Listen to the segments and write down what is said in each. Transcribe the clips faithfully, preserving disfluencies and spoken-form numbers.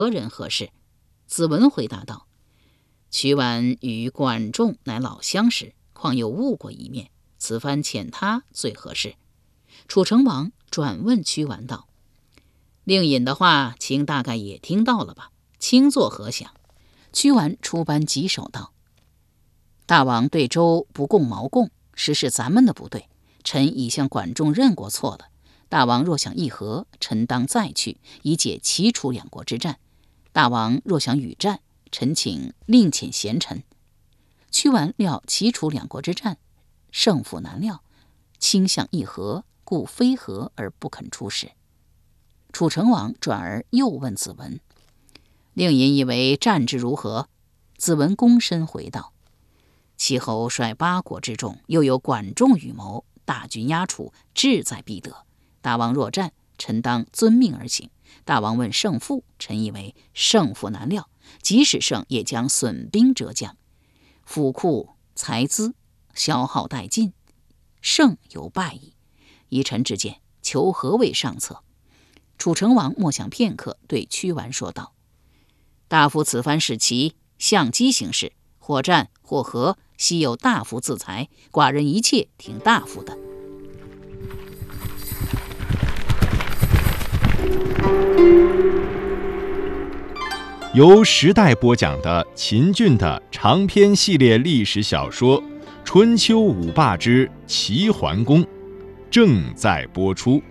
人何事？子文回答道：瞿婉与管仲乃老相识，况又误过一面，此番遣他最合适。楚成王转问瞿婉道：令尹的话卿大概也听到了吧？卿作何想？瞿婉出班棘手道：大王对周不共毛共，实是咱们的不对，臣已向管仲认过错了。大王若想议和，臣当再去，以解齐楚两国之战。大王若想与战，臣请另遣贤臣。瞿婉料齐楚两国之战胜负难料，倾向议和，故非和而不肯出使。楚成王转而又问子文：令尹以为战之如何？子文躬身回道：齐侯率八国之众，又有管仲与谋，大军压楚，志在必得。大王若战，臣当遵命而行。大王问胜负，臣以为胜负难料，即使胜，也将损兵折将，府库财资消耗殆尽，胜犹败矣。依臣之见，求和为上策。楚成王默想片刻，对瞿婉说道：大夫此番使其相机行事，或战或和，悉有大夫自裁，寡人一切听大夫的。 由时代播讲的秦俊的长篇系列历史小说《春秋五霸之齐桓公》正在播出。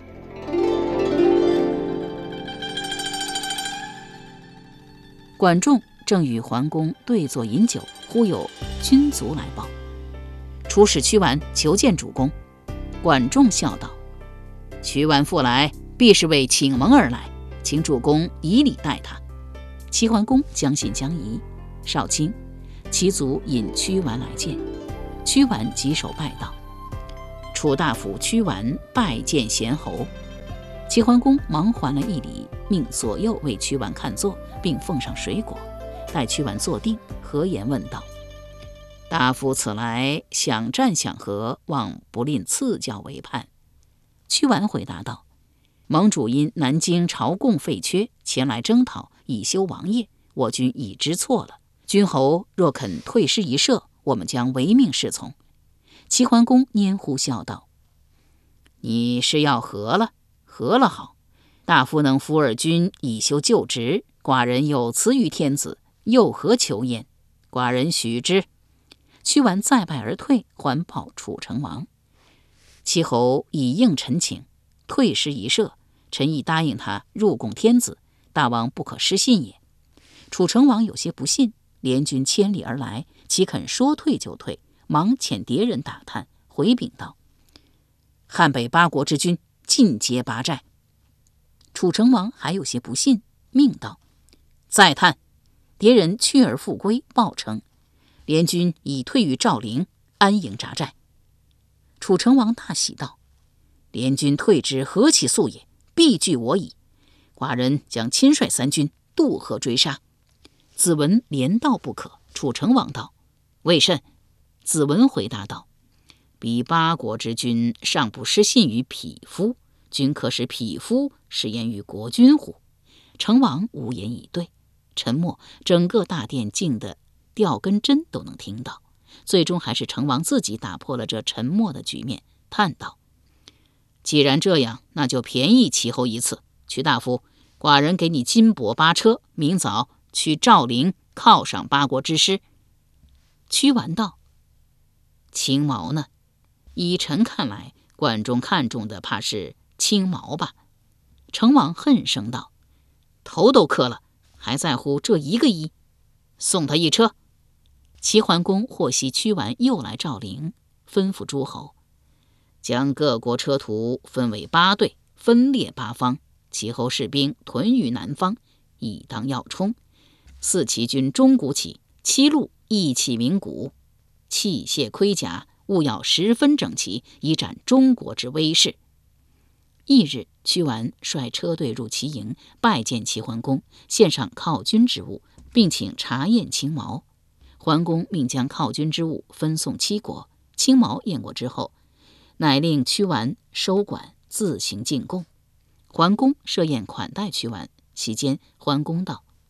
管仲正与桓公对坐饮酒，忽有军卒来报，出使瞿婉求见主公。管仲笑道：瞿婉复来，必是为请盟而来，请主公以礼待他。齐桓公将信将疑。少卿，齐族引瞿婉来见。瞿婉举手拜道：楚大夫瞿婉拜见贤侯。齐桓公忙还了一礼，命左右为瞿婉看座，并奉上水果。待瞿婉坐定，何言问道：大夫此来想战想和，望不吝赐教为盼。瞿婉回答道：盟主因南京朝贡废缺，前来征讨，以修王业，我军已知错了。君侯若肯退师一射，我们将唯命是从。齐桓公拈呼笑道：你是要和了？和了好，大夫能扶尔君以修旧职，寡人有辞于天子，又何求焉？寡人许之。瞿婉再拜而退，还报楚成王。齐侯以应臣请，退师一射，臣已答应他入贡天子，大王不可失信也。楚成王有些不信，联军千里而来，岂肯说退就退？忙遣敌人打探，回禀道：汉北八国之军尽皆拔寨。楚成王还有些不信，命道：再探。敌人去而复归，报称联军已退于赵陵，安营扎寨。楚成王大喜道：联军退之何其速也，必拒我矣。寡人将亲率三军渡河追杀。子文连道不可。楚成王道：为甚？子文回答道：彼八国之君尚不失信于匹夫，君可使匹夫失言于国君乎？成王无言以对。沉默，整个大殿静得掉根针都能听到。最终还是成王自己打破了这沉默的局面，叹道：既然这样，那就便宜齐侯一次。瞿大夫，寡人给你金帛八车，明早去赵陵犒赏八国之师。瞿婉道：青毛呢？依臣看来，管仲看中的怕是青毛吧。成王恨声道：头都磕了，还在乎这一个一？送他一车。齐桓公获悉瞿婉又来赵陵，吩咐诸侯将各国车徒分为八队，分列八方。齐侯士兵屯于南方，以当要冲。四齐军钟鼓起，七路一起鸣鼓，器械盔甲务要十分整齐，以展中国之威势。翌日，瞿婉率车队入齐营，拜见齐桓公，献上犒军之物，并请查验青毛。桓公命将犒军之物分送七国，青毛验过之后，乃令瞿婉收管，自行进贡。桓公设宴款待瞿婉，席间桓公道：